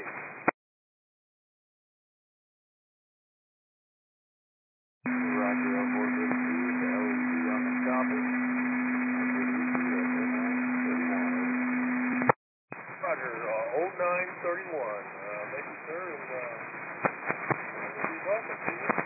Roger, L4 good to you. The LED on the copy. Roger, 0931. Thank you, sir, and we'll be talking to you.